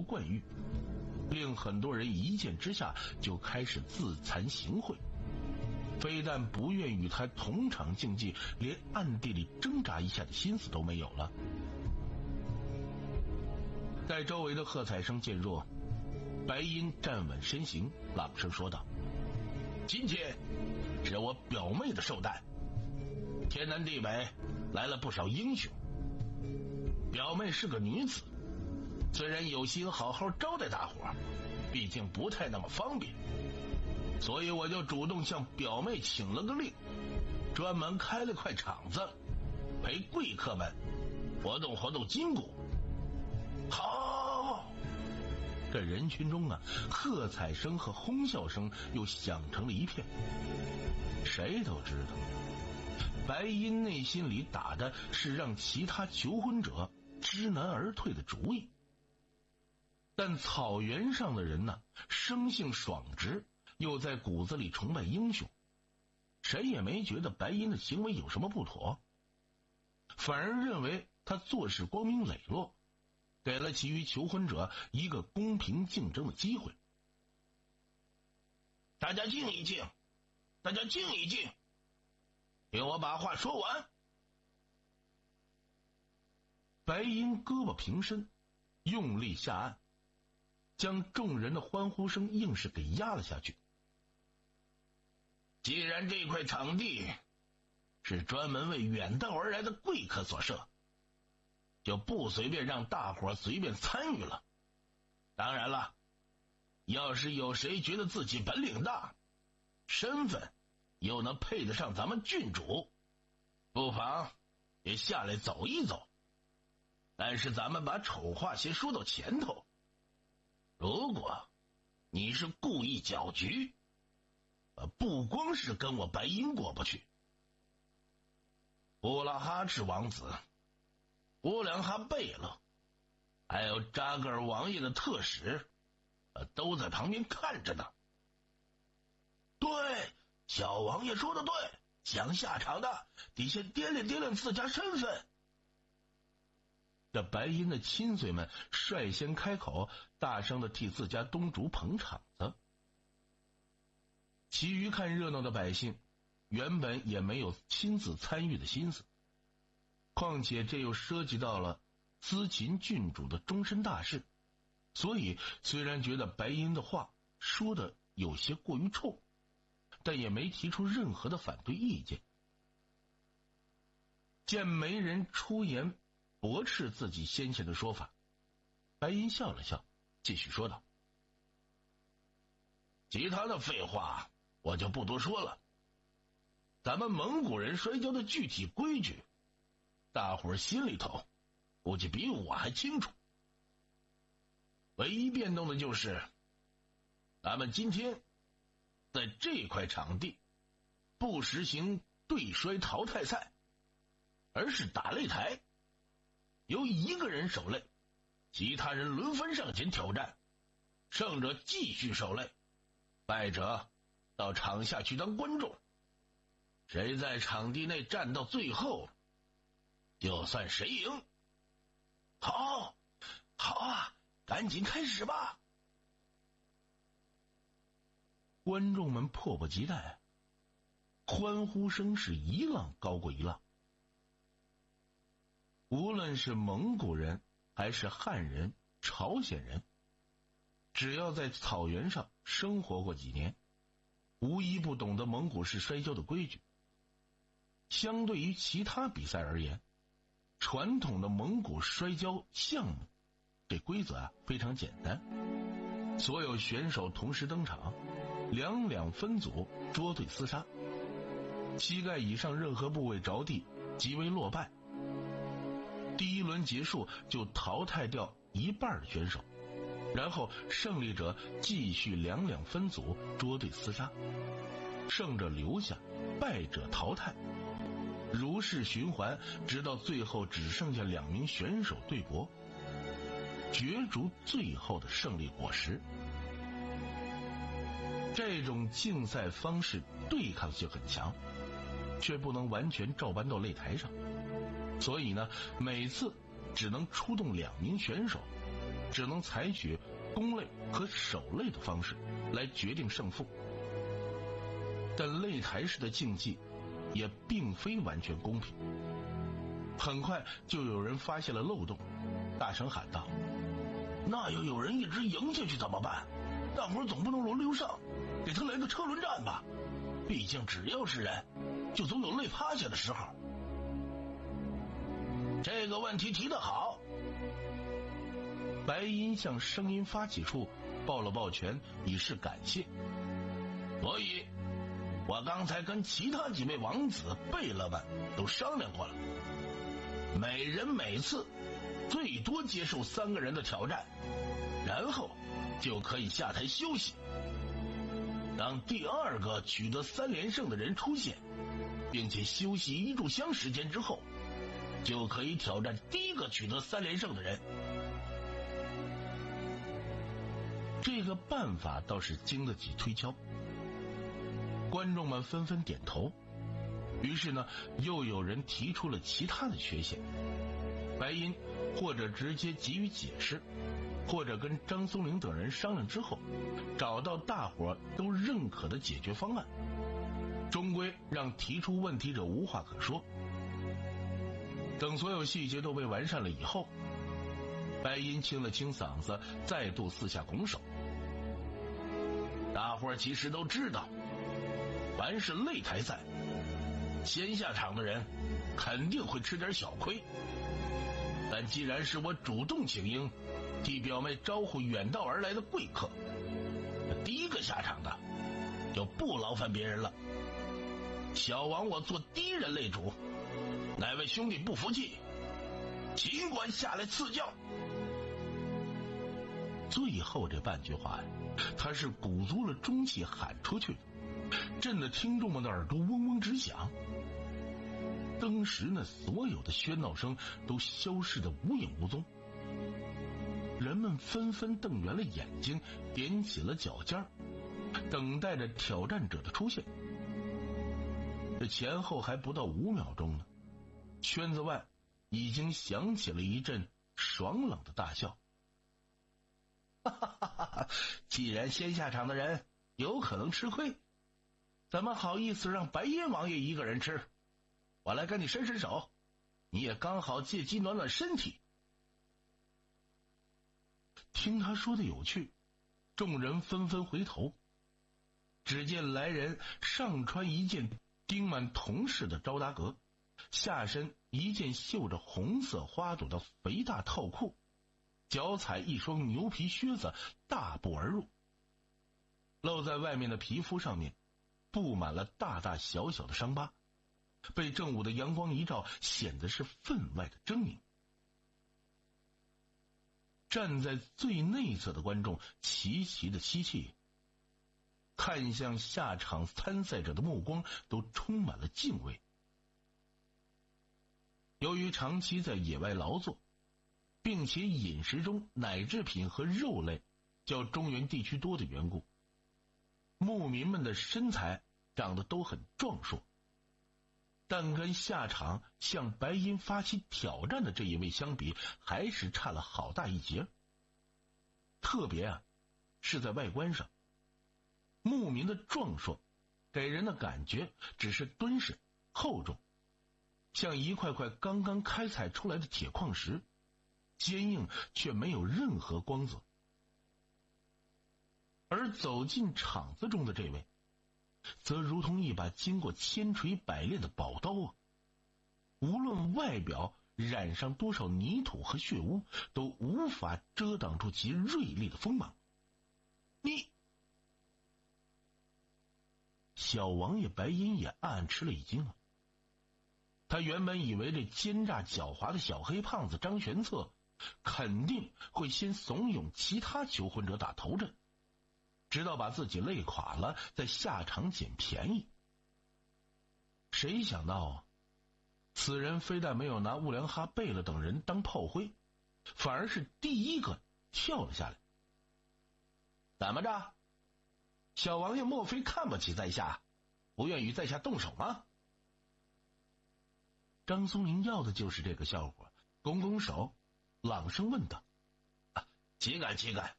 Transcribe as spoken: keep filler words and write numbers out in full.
惯喻，令很多人一见之下就开始自惭形秽，非但不愿与他同场竞技，连暗地里挣扎一下的心思都没有了。在周围的喝彩声渐弱，白银站稳身形，朗声说道：今天是我表妹的寿诞，天南地北来了不少英雄。表妹是个女子，虽然有心好好招待大伙，毕竟不太那么方便，所以我就主动向表妹请了个令，专门开了块场子，陪贵客们活动活动筋骨。好！这人群中啊，喝彩声和哄笑声又响成了一片。谁都知道，白银内心里打的是让其他求婚者知难而退的主意。但草原上的人呢，生性爽直，又在骨子里崇拜英雄，谁也没觉得白银的行为有什么不妥，反而认为他做事光明磊落，给了其余求婚者一个公平竞争的机会。大家静一静，大家静一静，听我把话说完。白银胳膊平伸，用力下按，将众人的欢呼声硬是给压了下去。既然这块场地是专门为远道而来的贵客所设，就不随便让大伙随便参与了。当然了，要是有谁觉得自己本领大，身份又能配得上咱们郡主，不妨也下来走一走。但是咱们把丑话先说到前头，如果你是故意搅局，不光是跟我白银过不去，布拉哈赤王子、乌良哈贝勒，还有扎格尔王爷的特使，都在旁边看着呢。对，小王爷说的对，想下场的得先掂量掂量自家身份。这白银的亲随们率先开口，大声的替自家东主捧场子。其余看热闹的百姓原本也没有亲自参与的心思，况且这又涉及到了资秦郡主的终身大事，所以虽然觉得白银的话说的有些过于冲，但也没提出任何的反对意见。见没人出言驳斥自己先前的说法，白银笑了笑，继续说道：其他的废话我就不多说了，咱们蒙古人摔跤的具体规矩，大伙儿心里头估计比我还清楚。唯一变动的就是，咱们今天在这块场地不实行对摔淘汰赛，而是打擂台，由一个人守擂，其他人轮番上前挑战，胜者继续守擂，败者到场下去当观众，谁在场地内站到最后，就算谁赢。好，好啊，赶紧开始吧！观众们迫不及待，欢呼声是一浪高过一浪。无论是蒙古人还是汉人、朝鲜人，只要在草原上生活过几年，无一不懂得蒙古式摔跤的规矩。相对于其他比赛而言，传统的蒙古摔跤项目这规则啊非常简单，所有选手同时登场，两两分组捉对厮杀，膝盖以上任何部位着地即为落败。第一轮结束就淘汰掉一半的选手，然后胜利者继续两两分组捉对厮杀，胜者留下，败者淘汰，如是循环，直到最后只剩下两名选手对搏，角逐最后的胜利果实。这种竞赛方式对抗性很强，却不能完全照搬到擂台上，所以呢，每次只能出动两名选手， 只能采取攻擂和守擂的方式来决定胜负。但擂台式的竞技也并非完全公平。很快就有人发现了漏洞，大声喊道：那要有人一直赢下去怎么办？大伙儿总不能轮流上，给他来个车轮战吧，毕竟只要是人就总有累趴下的时候。这个问题提得好。白银向声音发起处抱了抱拳以示感谢。所以我刚才跟其他几位王子贝勒们都商量过了，每人每次最多接受三个人的挑战，然后就可以下台休息。当第二个取得三连胜的人出现，并且休息一炷香时间之后，就可以挑战第一个取得三连胜的人。这个办法倒是经得起推敲，观众们纷纷点头。于是呢，又有人提出了其他的缺陷。白银或者直接给予解释，或者跟张松龄等人商量之后，找到大伙都认可的解决方案，终归让提出问题者无话可说。等所有细节都被完善了以后，白银清了清嗓子，再度四下拱手。大伙其实都知道，凡是擂台赛，先下场的人肯定会吃点小亏，但既然是我主动请缨，替表妹招呼远道而来的贵客，第一个下场的就不劳烦别人了。小王我做第一人擂主，哪位兄弟不服气，尽管下来赐教。最后这半句话呀，他是鼓足了中气喊出去的，震得听众们的耳朵嗡嗡直响。当时呢，所有的喧闹声都消失得无影无踪，人们纷纷瞪圆了眼睛，踮起了脚尖，等待着挑战者的出现。这前后还不到五秒钟呢，圈子外已经响起了一阵爽朗的大笑。哈哈哈哈！既然先下场的人有可能吃亏，怎么好意思让白银王爷一个人吃？我来跟你伸伸手，你也刚好借机暖暖身体。听他说的有趣，众人纷纷回头，只见来人上穿一件钉满铜饰的招达格，下身一件绣着红色花朵的肥大套裤，脚踩一双牛皮靴子，大步而入。露在外面的皮肤上面布满了大大小小的伤疤，被正午的阳光一照，显得是分外的狰狞。站在最内侧的观众齐齐的吸气，看向下场参赛者的目光都充满了敬畏。由于长期在野外劳作，并且饮食中奶制品和肉类较中原地区多的缘故，牧民们的身材长得都很壮硕，但跟下场向白银发起挑战的这一位相比，还是差了好大一截。特别啊，是在外观上，牧民的壮硕给人的感觉只是敦实厚重，像一块块刚刚开采出来的铁矿石，坚硬却没有任何光泽。而走进场子中的这位，则如同一把经过千锤百炼的宝刀啊！无论外表染上多少泥土和血污，都无法遮挡住其锐利的锋芒。你，小王爷白银也暗暗吃了一惊啊！他原本以为这奸诈狡猾的小黑胖子张玄策肯定会先怂恿其他求婚者打头阵，直到把自己累垮了，再下场捡便宜。谁想到啊，此人非但没有拿兀良哈贝勒等人当炮灰，反而是第一个跳了下来。怎么着？小王爷莫非看不起在下，不愿与在下动手吗？张松龄要的就是这个笑话，拱拱手，朗声问道：啊， 岂敢岂敢！